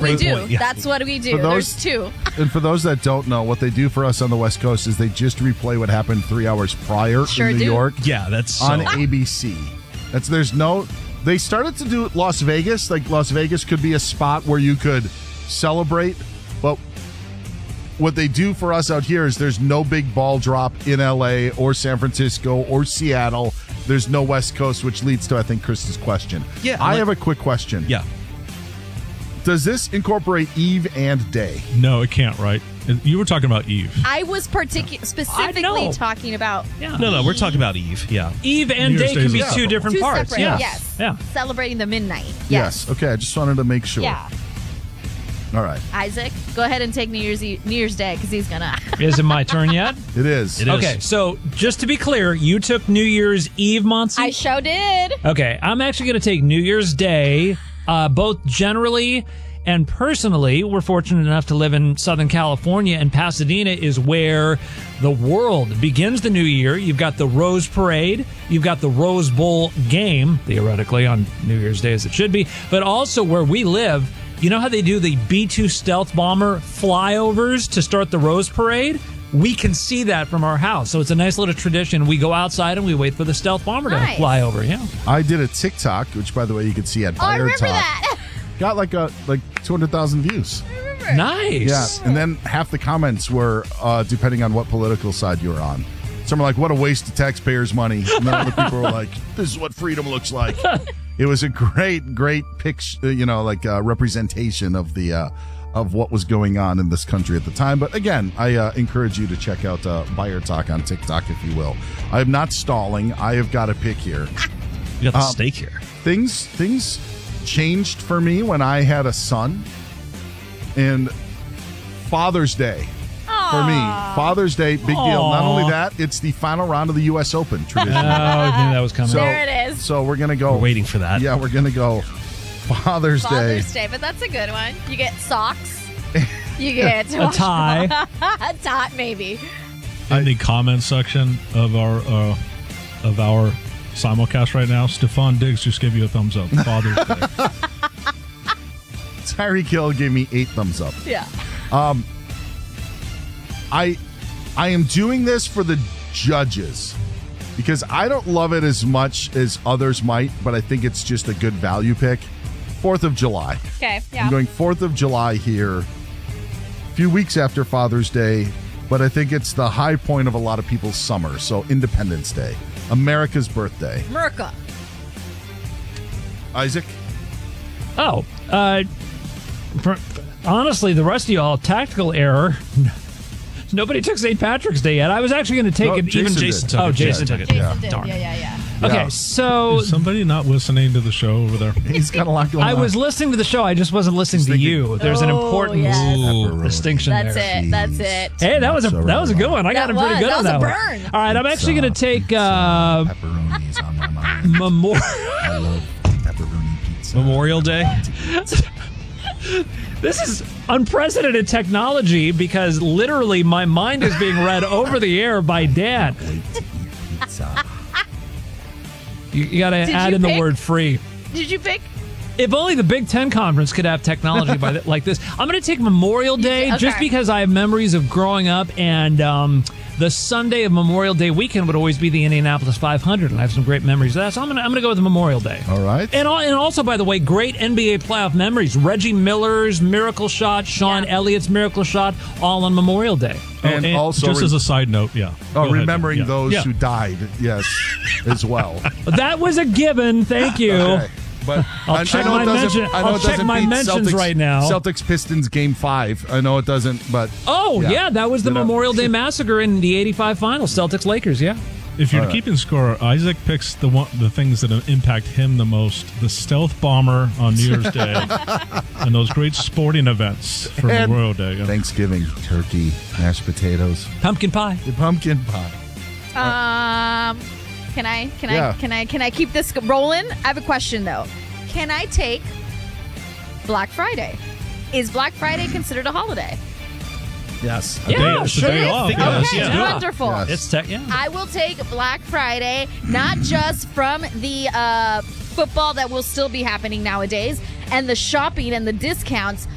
we do. point, yeah. That's what we do. There's two. And for those that don't know, what they do for us on the West Coast is they just replay what happened 3 hours prior Sure in New do. York. Yeah, that's on ABC. They started to do Las Vegas. Like Las Vegas could be a spot where you could celebrate, but what they do for us out here is there's no big ball drop in LA or San Francisco or Seattle. There's no West Coast, which leads to, I think, Chris's question. Yeah, I have a quick question. Yeah. Does this incorporate eve and day? No, it can't, right? You were talking about Eve. I was specifically talking about. Yeah. No, we're talking about Eve. Yeah. Eve and New Year's day can Day be is two different Two parts. separate, Yeah. yes. Yeah. Celebrating the midnight. Yes. Okay, I just wanted to make sure. Yeah. All right. Isaac, go ahead and take New Year's Day because he's gonna. Is it my turn yet? It is. Okay, so just to be clear, you took New Year's Eve, Monty? I sure did. Okay, I'm actually going to take New Year's Day, both generally and personally. We're fortunate enough to live in Southern California, and Pasadena is where the world begins the new year. You've got the Rose Parade. You've got the Rose Bowl game, theoretically, on New Year's Day as it should be. But also where we live, you know how they do the B-2 stealth bomber flyovers to start the Rose Parade? We can see that from our house. So it's a nice little tradition. We go outside and we wait for the stealth bomber to fly over. Yeah. I did a TikTok, which, by the way, you can see at Oh, I Fire remember Talk. that. Got like 200,000 views. Nice. Yeah, and then half the comments were depending on what political side you were on. Some are like, "What a waste of taxpayers' money," and then other people were like, "This is what freedom looks like." It was a great picture, representation of the of what was going on in this country at the time. But again, I encourage you to check out Buyer Talk on TikTok, if you will. I am not stalling. I have got a pick here. You got the steak here. Things changed for me when I had a son, and Father's Day. For me, Father's Day, big deal. Not only that, it's the final round of the U.S. Open tradition. Oh, I knew that was coming. There it is. So we're going to go. We're waiting for that. Yeah, we're going to go Father's Day. Father's Day, but that's a good one. You get socks. You get A tie. A tie, maybe. In the comments section of our simulcast right now, Stefan Diggs just gave you a thumbs up. Father's Day. Tyreek Hill gave me 8 thumbs up. Yeah. I am doing this for the judges because I don't love it as much as others might, but I think it's just a good value pick. 4th of July. Okay, yeah. I'm going 4th of July here, a few weeks after Father's Day, but I think it's the high point of a lot of people's summer. So Independence Day, America's birthday. Merca. Isaac? Oh, honestly, the rest of y'all, tactical error. Nobody took St. Patrick's Day yet. I was actually going to take it. Jason Even did. Jason took it. Jason took it. did. Darn. Yeah. Okay, Yeah. so Is somebody not listening to the show over there? He's got a lot going on. I was listening to the show. I just wasn't listening to thinking- you. There's an important yes. distinction That's there. it. That's it. Hey, that was a good one. I got That him pretty was. good That on was a that one. burn. All right, I'm actually going to take Pepperoni's on my mind. Memorial. I love pepperoni pizza. Memorial Day. This is unprecedented technology because literally my mind is being read over the air by Dan. Wait to eat pizza. You got to Did add you in the pick? word free. Did you pick? If only the Big Ten Conference could have technology like this. I'm going to take Memorial Day Okay. just because I have memories of growing up, and the Sunday of Memorial Day weekend would always be the Indianapolis 500, and I have some great memories of that. So I'm going to go with Memorial Day. All right. And also, by the way, great NBA playoff memories. Reggie Miller's miracle shot, Sean Elliott's miracle shot, all on Memorial Day. And also, just as a side note, yeah. Go ahead, remembering yeah. those Yeah. who died, yes, as well. That was a given. Thank you. Okay. But I'll check my mentions Celtics, right now. Celtics Pistons Game 5. I know it doesn't, but Oh, yeah, that was the You know. Memorial Day Massacre in the 85 finals. Celtics Lakers, yeah. If you're All right. keeping score, Isaac picks the things that impact him the most: the stealth bomber on New Year's Day, and those great sporting events for And Memorial Day. Yeah. Thanksgiving turkey, mashed potatoes, Pumpkin pie. the pumpkin pie. Can I Yeah. keep this rolling? I have a question though. Can I take Black Friday? Is Black Friday considered a holiday? Yes. Yeah, It's a sure. day off. Okay, Yeah. Okay, yeah. wonderful. Yes. It's tech, yeah. I will take Black Friday, not just from the football that will still be happening nowadays and the shopping and the discounts,